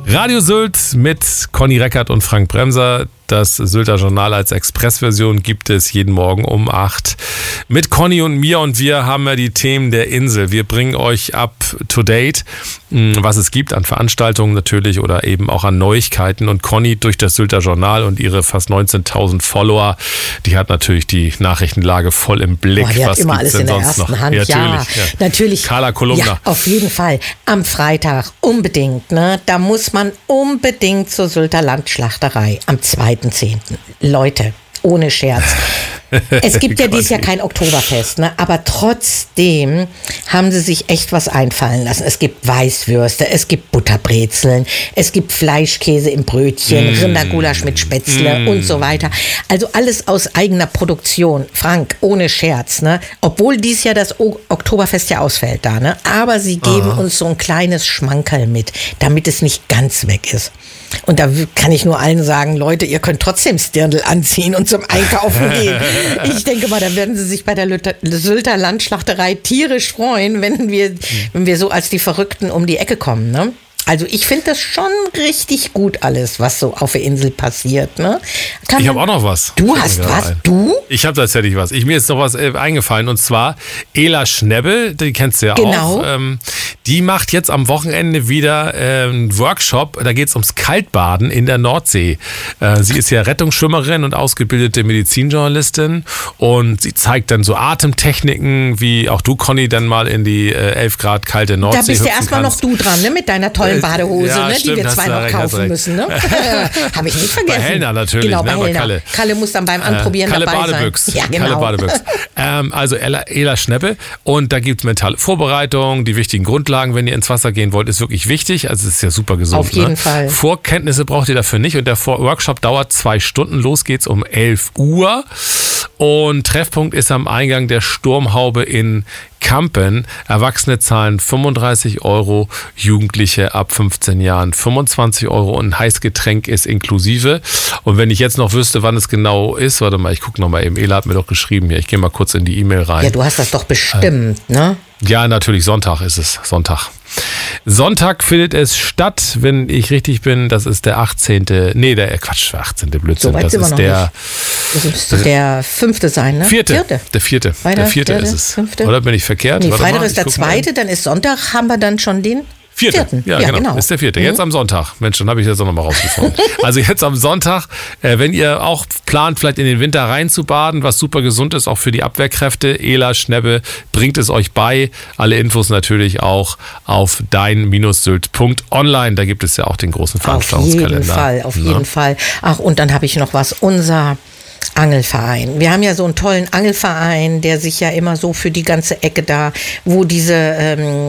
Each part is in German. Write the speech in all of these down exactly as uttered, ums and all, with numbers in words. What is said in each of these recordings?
Radio Sylt mit Conny Reckert und Frank Bremser. Das Sylter Journal als Expressversion gibt es jeden Morgen um acht mit Conny und mir. Und wir haben ja die Themen der Insel. Wir bringen euch up to date, was es gibt an Veranstaltungen natürlich oder eben auch an Neuigkeiten. Und Conny durch das Sylter Journal und ihre fast neunzehntausend Follower, die hat natürlich die Nachrichtenlage voll im Blick. Boah, die was hat immer gibt's alles denn in der sonst ersten noch? Hand. Ja, Ja, natürlich. Ja. natürlich. Carla Kolumna. Ja, auf jeden Fall. Am Freitag unbedingt. Ne? Da muss man unbedingt zur Sylter Landschlachterei am zweiten zehnten Leute, ohne Scherz. Es gibt ja dieses Jahr kein Oktoberfest, ne? Aber trotzdem haben sie sich echt was einfallen lassen. Es gibt Weißwürste, es gibt Butterbrezeln, es gibt Fleischkäse im Brötchen, mm. Rindergulasch mit Spätzle mm. und so weiter. Also alles aus eigener Produktion. Frank, ohne Scherz, ne? Obwohl dieses Jahr das o- Oktoberfest ja ausfällt da, ne? Aber sie geben Aha. uns so ein kleines Schmankerl mit, damit es nicht ganz weg ist. Und da kann ich nur allen sagen, Leute, ihr könnt trotzdem Stirndl anziehen und zum Einkaufen gehen. Ich denke mal, da werden sie sich bei der Sylter Landschlachterei tierisch freuen, wenn wir, wenn wir so als die Verrückten um die Ecke kommen, ne? Also ich finde das schon richtig gut alles, was so auf der Insel passiert. Ne? Kann ich habe auch noch was. Du hast was? Ein. Du? Ich habe tatsächlich was. Ich, mir ist noch was äh, eingefallen und zwar Ela Schnebbe, die kennst du ja genau. auch. Ähm, die macht jetzt am Wochenende wieder äh, einen Workshop, da geht es ums Kaltbaden in der Nordsee. Äh, sie ist ja Rettungsschwimmerin und ausgebildete Medizinjournalistin und sie zeigt dann so Atemtechniken, wie auch du, Conny, dann mal in die äh, elf Grad kalte Nordsee Da bist ja erstmal noch du dran, ne? Mit deiner tollen Badehose, ja, ne, stimmt, die wir zwei noch kaufen müssen. Ne? Habe ich nicht vergessen. Bei Helena natürlich, genau, bei ne, Helena. Bei Kalle. Kalle muss dann beim Anprobieren äh, Kalle dabei Badebüchs. sein. Ja, genau. Kalle Badebüchs. ähm, also Ela, Ela Schneppe und da gibt es mentale Vorbereitung, die wichtigen Grundlagen, wenn ihr ins Wasser gehen wollt, ist wirklich wichtig. Also es ist ja super gesund. Auf jeden ne? Fall. Vorkenntnisse braucht ihr dafür nicht und der Workshop dauert zwei Stunden. Los geht's um elf Uhr und Treffpunkt ist am Eingang der Sturmhaube in Kampen. Erwachsene zahlen fünfunddreißig Euro, Jugendliche ab fünfzehn Jahren fünfundzwanzig Euro und ein Heißgetränk ist inklusive. Und wenn ich jetzt noch wüsste, wann es genau ist, warte mal, ich gucke noch mal eben. Ela hat mir doch geschrieben hier, ich gehe mal kurz in die E-Mail rein. Ja, du hast das doch bestimmt, äh, ne? Ja, natürlich, Sonntag ist es, Sonntag. Sonntag findet es statt, wenn ich richtig bin, das ist der achtzehnte Nee, der Quatsch, achtzehnte Blödsinn. So weit das sind wir ist noch der nicht. Das müsste der fünfte sein, ne? Vierte. Vierte. Der vierte. Weiter, der vierte vierte, ist es. Fünfte? Oder bin ich verkehrt? Nee, Warte Freitag mal, ist der zweite, dann ist Sonntag, haben wir dann schon den Vierte. Vierten. Ja, Ja, genau. genau. Ist der vierte. Mhm. Jetzt am Sonntag. Mensch, dann habe ich das auch nochmal rausgefunden. Also jetzt am Sonntag, äh, wenn ihr auch plant, vielleicht in den Winter reinzubaden, was super gesund ist, auch für die Abwehrkräfte, Ela Schnebbe bringt es euch bei. Alle Infos natürlich auch auf dein Sylt Punkt online. Da gibt es ja auch den großen Veranstaltungskalender. Auf jeden Fall, auf jeden ja. Fall. Ach, und dann habe ich noch was. Unser Angelverein. Wir haben ja so einen tollen Angelverein, der sich ja immer so für die ganze Ecke da, wo diese, ähm,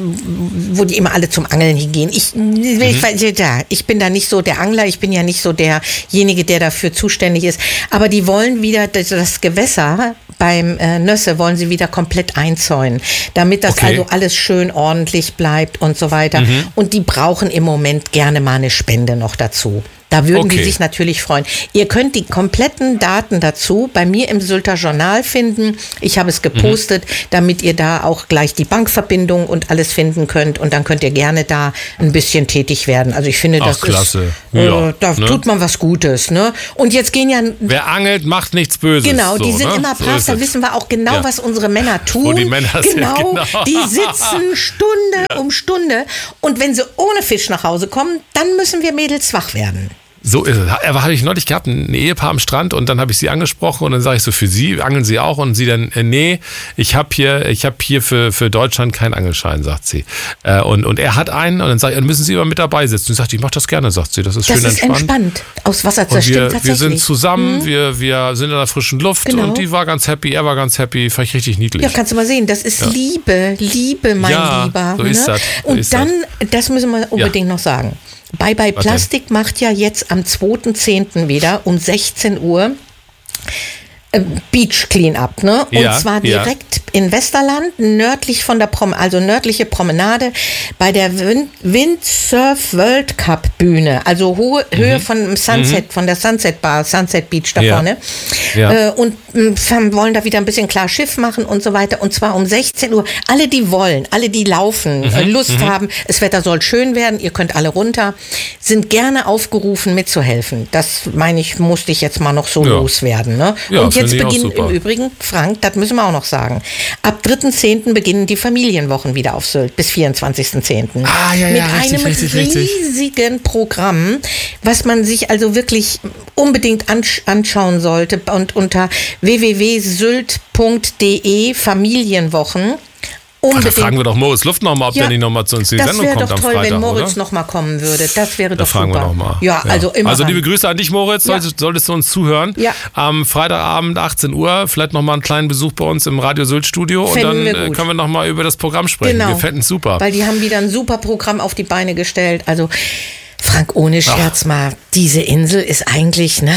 wo die immer alle zum Angeln hingehen. Ich, mhm. ich, ja, ich bin da nicht so der Angler, ich bin ja nicht so derjenige, der dafür zuständig ist. Aber die wollen wieder das, das Gewässer beim äh, Nösse wollen sie wieder komplett einzäunen, damit das okay. also alles schön ordentlich bleibt und so weiter. Mhm. Und die brauchen im Moment gerne mal eine Spende noch dazu. Da würden okay. die sich natürlich freuen. Ihr könnt die kompletten Daten dazu bei mir im Sylter Journal finden. Ich habe es gepostet, mhm. damit ihr da auch gleich die Bankverbindung und alles finden könnt. Und dann könnt ihr gerne da ein bisschen tätig werden. Also ich finde, das Ach, klasse. ist, äh, ja, da ne? tut man was Gutes. Ne? Und jetzt gehen ja... Wer angelt, macht nichts Böses. Genau, die so, sind ne? immer brav. So da wissen wir auch genau, ja. was unsere Männer tun. Wo die Männer sind, genau, genau. Die sitzen Stunde ja. um Stunde. Und wenn sie ohne Fisch nach Hause kommen, dann müssen wir Mädels wach werden. So ist es. Aber habe ich neulich gehabt, ein Ehepaar am Strand und dann habe ich sie angesprochen und dann sage ich so, für Sie, angeln Sie auch? Und sie dann, äh, nee, ich habe hier, ich habe hier für, für Deutschland keinen Angelschein, sagt sie. Äh, und, und er hat einen und dann sage ich, dann müssen Sie immer mit dabei sitzen. Und sagt, ich mache das gerne, sagt sie. Das ist das schön ist entspannt. entspannt. Aus Wasser, das und stimmt wir, tatsächlich. wir sind zusammen, mhm. wir, wir sind in der frischen Luft genau. und die war ganz happy, er war ganz happy, fand ich richtig niedlich. Ja, kannst du mal sehen, das ist ja. Liebe, Liebe, mein ja, Lieber. so ist ne? das. So und ist dann, das. das müssen wir unbedingt ja. noch sagen. Bye Bye Plastik macht ja jetzt am zweiten zehnten wieder um sechzehn Uhr äh, Beach Cleanup, ne? Und ja, zwar direkt ja. in Westerland, nördlich von der Prom, also nördliche Promenade, bei der Wind Windsurf World Cup Bühne, also hohe mhm. Höhe von Sunset, mhm. von der Sunset Bar, Sunset Beach da ja. vorne. Ja. Äh, und äh, wollen da wieder ein bisschen klar Schiff machen und so weiter. Und zwar um sechzehn Uhr. Alle, die wollen, alle, die laufen, mhm. äh, Lust mhm. haben, das Wetter soll schön werden, ihr könnt alle runter, sind gerne aufgerufen mitzuhelfen. Das meine ich, musste ich jetzt mal noch so ja. loswerden. Ne? Ja, und jetzt beginnen im Übrigen, Frank, das müssen wir auch noch sagen, ab dritten zehnten beginnen die Familienwochen wieder auf Sylt bis vierundzwanzigsten zehnten Ah, ja, ja, mit richtig, einem richtig, riesigen richtig. Programm, was man sich also wirklich unbedingt ansch- anschauen sollte und unter w w w punkt sylt punkt d e Familienwochen. Ach, da fragen wir doch Moritz Luft nochmal, ob ja, der nicht nochmal zu uns in die Sendung kommt am Freitag. Das wäre doch toll, wenn Moritz nochmal kommen würde. Das wäre da doch fragen super. wir nochmal. Ja, ja, also immer. Also liebe Grüße an dich, Moritz. Ja. Solltest, solltest du uns zuhören. Ja. Am Freitagabend achtzehn Uhr vielleicht nochmal einen kleinen Besuch bei uns im Radio Sylt Studio. Fänden und dann wir können wir nochmal über das Programm sprechen. Genau. Wir fänden es super. Weil die haben wieder ein super Programm auf die Beine gestellt. Also Frank, ohne Scherz Ach. mal, diese Insel ist eigentlich, ne?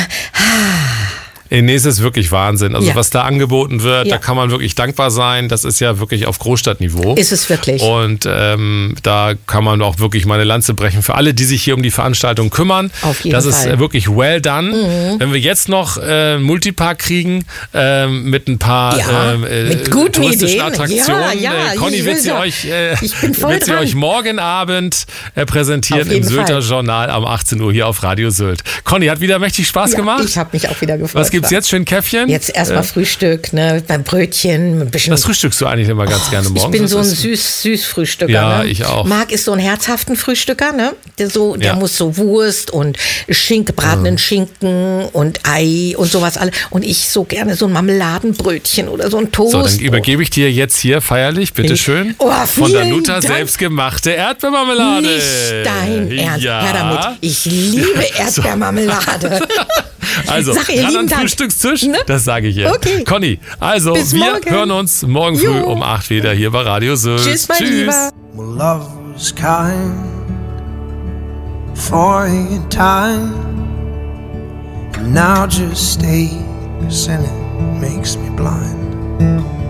Nee, es ist wirklich Wahnsinn. Also ja. was da angeboten wird, ja. da kann man wirklich dankbar sein. Das ist ja wirklich auf Großstadtniveau. Ist es wirklich. Und ähm, da kann man auch wirklich mal eine Lanze brechen für alle, die sich hier um die Veranstaltung kümmern. Auf jeden das Fall. Das ist wirklich well done. Mhm. Wenn wir jetzt noch äh, einen Multipark kriegen äh, mit ein paar ja, äh, mit guten touristischen Ideen. Attraktionen. Ja, ja, äh, Conny wird sie, euch, äh, wird sie euch morgen Abend äh, präsentieren im Sylter Fall. Journal am achtzehn Uhr hier auf Radio Sylt. Conny, hat wieder mächtig Spaß ja, gemacht. Ich habe mich auch wieder gefreut. Was gibt's jetzt? Schön Käffchen? Jetzt erstmal äh, Frühstück, ne, beim Brötchen. Ein bisschen. Was frühstückst du eigentlich immer ganz oh, gerne morgens? Ich bin so ein süß, süß Frühstücker. Ja, ne? ich auch. Marc ist so ein herzhaften Frühstücker, ne? Der, so, der ja. muss so Wurst und Schinken, gebratenen mhm. Schinken und Ei und sowas alles. Und ich so gerne so ein Marmeladenbrötchen oder so ein Toast. So, dann übergebe ich dir jetzt hier feierlich, bitteschön, oh, von Danuta selbstgemachte Erdbeermarmelade. Nicht dein Ernst. Ja. Hör damit. Ich liebe Erdbeermarmelade. Also, Sag ihr ran lieben am Dank. Frühstückstisch, Ne? das sage ich ihr. Okay. Conny, also Bis wir morgen. hören uns morgen jo. früh um acht wieder hier bei Radio Sylt. Tschüss, mein Tschüss. Lieber. Well, love was kind for a time, and now just stays and it makes me blind.